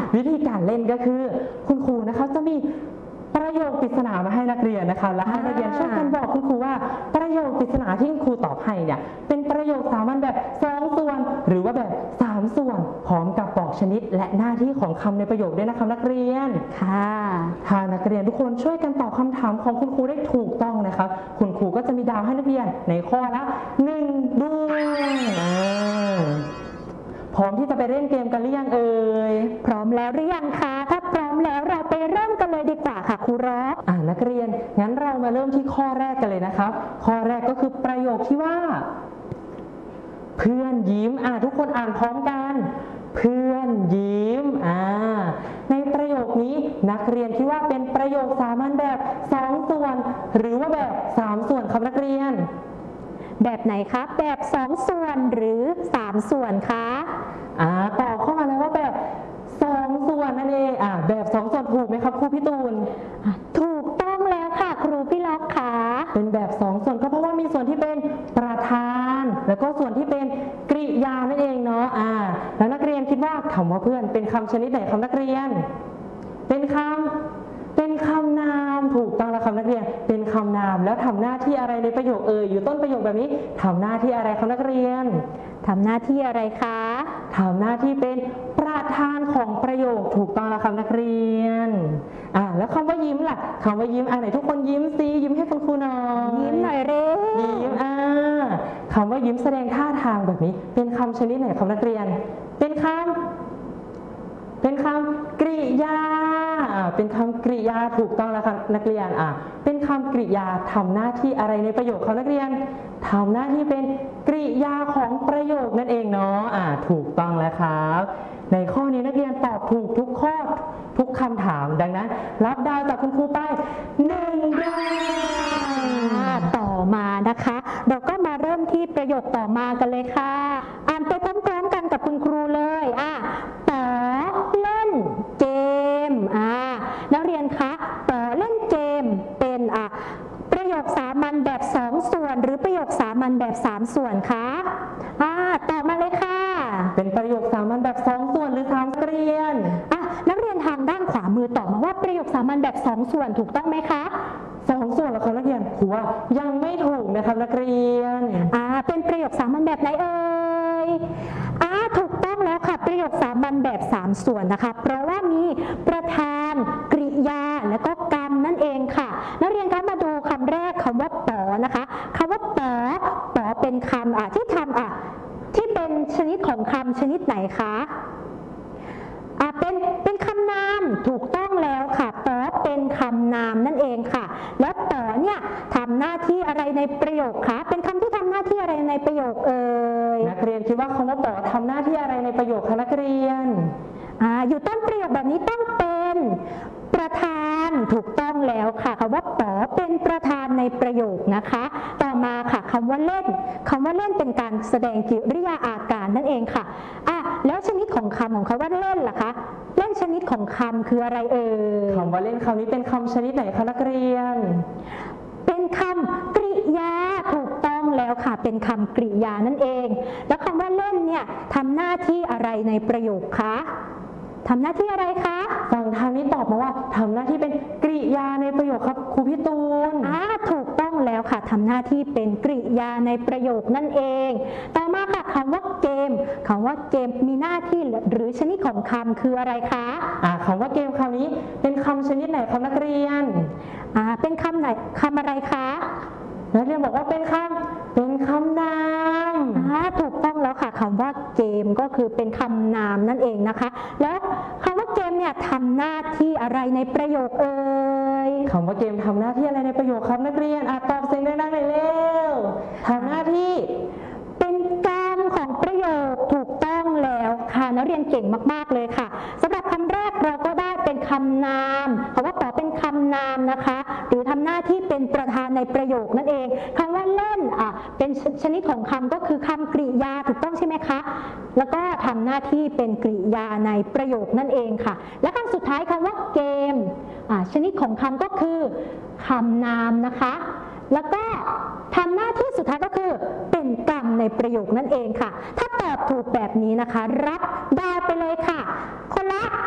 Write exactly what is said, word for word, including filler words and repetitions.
วิธีการเล่นก็คือคุณครูนะคะจะมีประโยคปริศนามาให้นักเรียนนะคะและให้นักเรียนช่วยกันบอกคุณครูว่าประโยคปริศนาที่คุณครูตอบให้เนี่ยเป็นประโยคสามัญแบบสองส่วนหรือว่าแบบสามส่วนพร้อมกับบอกชนิดและหน้าที่ของคำในประโยคด้วยนะคะนักเรียนค่ะถ้านักเรียนทุกคนช่วยกันตอบคำถามของคุณครูได้ถูกต้องนะคะคุณครูก็จะมีดาวให้นักเรียนในข้อละหนึ่งดวงพร้อมที่จะไปเล่นเกมกันหรือยังเอ่ยพร้อมแล้วหรือยังคะถ้าพร้อมแล้วเราไปเริ่มกันเลยดีกว่าค่ะครูร็อกอ่านักเรียนงั้นเรามาเริ่มที่ข้อแรกกันเลยนะครับข้อแรกก็คือประโยคที่ว่าเพื่อนยิ้มอ่าทุกคนอ่านพร้อมกันเพื่อนยิ้มอ่าในประโยคนี้นักเรียนคิดว่าเป็นประโยคสามัญแบบสองส่วนหรือว่าแบบสามส่วนครับนักเรียนแบบไหนคะแบบสองส่วนหรือสามส่วนคะอ่าตอบเข้ามาเลยว่าแบบสองส่วนนั่นเองอ่าแบบสองส่วนถูกไหมครับครูพี่ตูนถูกต้องแล้วค่ะครูพี่ล็อกค่ะเป็นแบบสองส่วนก็เพราะว่ามีส่วนที่เป็นประธานแล้วก็ส่วนที่เป็นกริยานั่นเองเนาะอ่าแล้วนักเรียนคิดว่าคำว่าเพื่อนเป็นคำชนิดไหนครับนักเรียนเป็นคำเป็นคำนามถูกต้องแล้วครับนักเรียนเป็นคำนามแล้วทำหน้าที่อะไรในประโยคเอ่ยอยู่ต้นประโยคแบบนี้ทำหน้าที่อะไรครับนักเรียนทำหน้าที่อะไรคะทำหน้าที่เป็นประธานของประโยคถูกต้องแล้วครับนักเรียนอ่าแล้วคำว่ายิ้มล่ะคำว่ายิ้มอ่าไหนทุกคนยิ้มซิยิ้มให้คุณครูหน่อยยิ้มหน่อยเร็วยิ้มอ่าคำว่ายิ้มแสดงท่าทางแบบนี้เป็นคำชนิดไหนครับนักเรียนเป็นคำเป็นคำกริยาเป็นคำกริยาถูกต้องแล้วครับนักเรียนอ่ะเป็นคำกริยาทำหน้าที่อะไรในประโยคครับนักเรียนทำหน้าที่เป็นกริยาของประโยคนั่นเองเนาะอ่ะถูกต้องแล้วครับในข้อนี้นักเรียนตอบถูกทุกข้อทุกคำถามดังนั้นรับดาวจากคุณครูไปหนึ่งดาวต่อมานะคะเราก็มาเริ่มที่ประโยคต่อมากันเลยค่ะอ่านไปพร้อมๆกันกับคุณครูเลยอ่ะป๋อเล่นเกมอ่านักเรียนคะป๋อเล่นเกมเป็นอ่ะประโยคสามัญแบบสองส่วนหรือประโยคสามัญแบบสามส่วนคะอ่าตอบมาเลยค่ะเป็นประโยคสามัญแบบสองส่วนหรือสามเรียนอ่ะนักเรียนทางด้านขวามือตอบมาว่าประโยคสามัญแบบสองส่วนถูกต้องไหมคะสองส่วนแล้วครับนักเรียนครูว่ายังไม่ถูกนะครับนักเรียนอ่าเป็นประโยคสามัญแบบไหนเอ่ยอ่าถูกต้องแล้วค่ะประโยคสามัญแบบสามส่วนนะคะเพราะว่ามีประธานกริยาและก็กรรมนั่นเองค่ะนักเรียนคะมาดูคำแรกคำว่าป๋อนะคะคำว่าป๋อป๋อเป็นคำอ่ะที่ทำอ่ะที่เป็นชนิดของคำชนิดไหนคะอ่ะเป็นเป็นคำนามถูกต้องแล้วค่ะป๋อเป็นคำนามนั่นเองค่ะแล้วป๋อเนี่ยทำหน้าที่อะไรในประโยคคะเป็นคำที่ทำหน้าที่อะไรในประโยคเอ่ยนักเรียนคิดว่าคำว่าป๋อทำหน้าที่อะไรในประโยคคะนักเรียนอ่าอยู่ต้นประโยคแบบนี้ต้องเป็นประธานถูกต้องแล้วค่ะคำว่าป๋อเป็นประธานในประโยคนะคะต่อมาค่ะคำว่าเล่นคำว่าเล่นเป็นการแสดงกิริยาอาการนั่นเองค่ะอ่ะแล้วชนิดของคำของคำว่าเล่นล่ะคะเล่นชนิดของคำคืออะไรเอ่ยคำว่าเล่นคำนี้เป็นคำชนิดไหนคะนักเรียนเป็นคำกริยาถูกต้องแล้วค่ะเป็นคำกริยานั่นเองแล้วคำว่าเล่นเนี่ยทำหน้าที่อะไรในประโยคคะทำหน้าที่อะไรคะฝั่งทางนี้ตอบมาว่าทำหน้าที่เป็นกริยาในประโยคครับครูพี่ตูนอ่าถูกต้องแล้วค่ะทำหน้าที่เป็นกริยาในประโยคนั่นเองต่อมาค่ะคำว่าเกมคำว่าเกมมีหน้าที่หรือชนิดของคำคืออะไรคะอ่าคำว่าเกมคำนี้เป็นคำชนิดไหนครับนักเรียนอ่าเป็นคำไหนคำอะไรคะนักเรียนบอกว่าเป็นคำเป็นคำนามอ่าถูกต้องแล้วค่ะคำว่าเกมก็คือเป็นคำนามนั่นเองนะคะแล้วคำว่าเกมเนี่ยทำหน้าที่อะไรในประโยคเอ่ยคำว่าเกมทำหน้าที่อะไรในประโยคครับนักเรียนอ่ะตอบเสียงดังๆหน่อยเร็วทำหน้าที่เป็นกรรมของประโยคถูกต้องแล้วค่ะนักเรียนเก่งมากๆเลยค่ะสำหรับคำแรกเราก็ได้เป็นคำนามคำว่าป๋อเป็นคำนามนะคะหรือทำหน้าที่เป็นประธานในประโยคนั่นเองคำว่าเล่นอ่ะเป็นชนิดของคำก็คือคำกริยาถูกต้องใช่ไหมคะแล้วก็ทำหน้าที่เป็นกริยาในประโยคนั่นเองค่ะและคำสุดท้ายคำว่าเกมอ่ะชนิดของคำก็คือคำนามนะคะแล้วก็ทำหน้าที่สุดท้ายก็คือเป็นกรรมในประโยคนั่นเองค่ะถ้าตอบถูกแบบนี้นะคะรับดาวไปเลยค่ะคนละ